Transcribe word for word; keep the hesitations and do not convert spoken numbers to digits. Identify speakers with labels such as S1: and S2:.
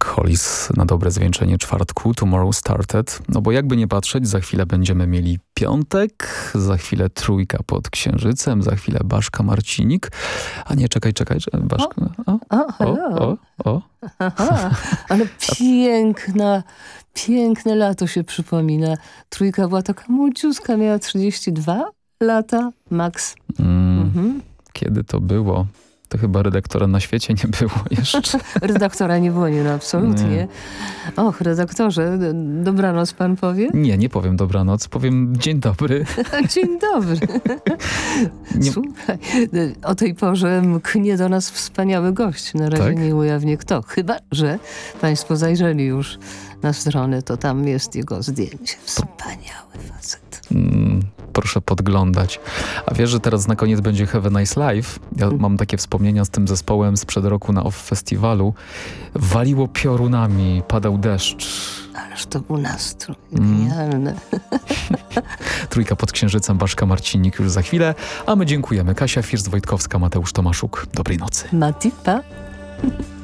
S1: Hollis na dobre zwieńczenie czwartku, Tomorrow Started. No bo jakby nie patrzeć, za chwilę będziemy mieli piątek, za chwilę trójka pod Księżycem, za chwilę Baszka Marcinik. A nie, czekaj, czekaj, Baszka. O,
S2: o,
S1: o, o, o.
S2: Aha, ale piękna, piękne lato się przypomina. Trójka była taka młodziuska, miała trzydzieści dwa lata max.
S1: Mm,
S2: mhm.
S1: Kiedy to było? To chyba redaktora na świecie nie było jeszcze.
S2: Redaktora nie było, nie, no absolutnie. Nie. Och, redaktorze, dobranoc pan powie?
S1: Nie, nie powiem dobranoc, powiem dzień dobry.
S2: Dzień dobry. Nie... Słuchaj, o tej porze mknie do nas wspaniały gość. Na razie tak? Nie ujawnię kto. Chyba że państwo zajrzeli już na stronę, to tam jest jego zdjęcie. Wspaniały facet.
S1: Mm, proszę podglądać. A wiesz, że teraz na koniec będzie Have a Nice Life? Ja hmm. mam takie wspomnienia z tym zespołem sprzed roku na Off Festiwalu. Waliło piorunami, padał deszcz.
S2: Ależ to był nastrój. Genialne. Mm.
S1: Trójka pod Księżycem, Baszka Marcinik już za chwilę. A my dziękujemy. Kasia First-Wojtkowska, Mateusz Tomaszuk. Dobrej nocy.
S2: Matipa.